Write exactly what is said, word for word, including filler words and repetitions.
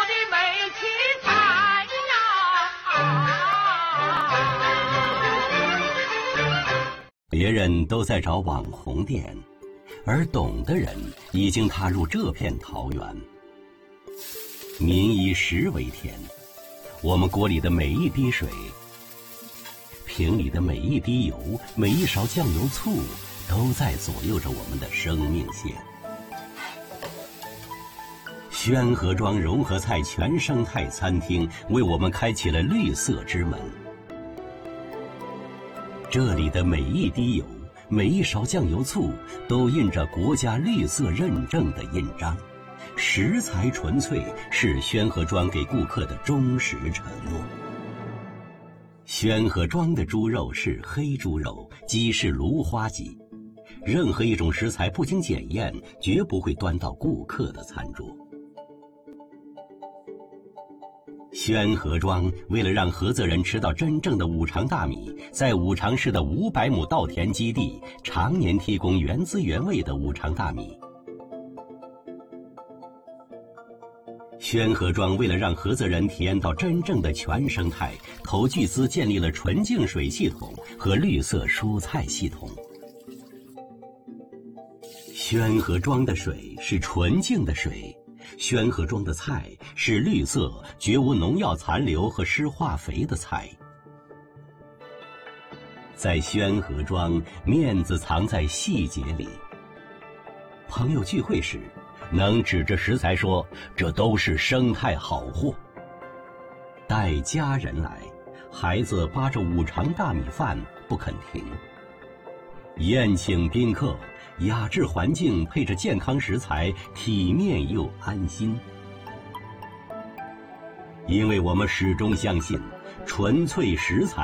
的美奇才呀！ 别人都在找网红店，而懂的人已经踏入这片桃源。民以食为天，我们锅里的每一滴水，瓶里的每一滴油，每一勺酱油醋，都在左右着我们的生命线。宣和庄融合菜全生态餐厅为我们开启了绿色之门。这里的每一滴油，每一勺酱油醋，都印着国家绿色认证的印章。食材纯粹是宣和庄给顾客的忠实承诺。宣和庄的猪肉是黑猪肉，鸡是芦花鸡。任何一种食材不经检验，绝不会端到顾客的餐桌。宣和庄为了让菏泽人吃到真正的五常大米，在五常市的五百亩稻田基地常年提供原汁原味的五常大米。宣和庄为了让菏泽人体验到真正的全生态，投巨资建立了纯净水系统和绿色蔬菜系统。宣和庄的水是纯净的水，宣和庄的菜是绿色、绝无农药残留和施化肥的菜。在宣和庄，面子藏在细节里。朋友聚会时，能指着食材说这都是生态好货。带家人来，孩子扒着五常大米饭不肯停。宴请宾客，雅致环境配着健康食材，体面又安心。因为我们始终相信，纯粹食材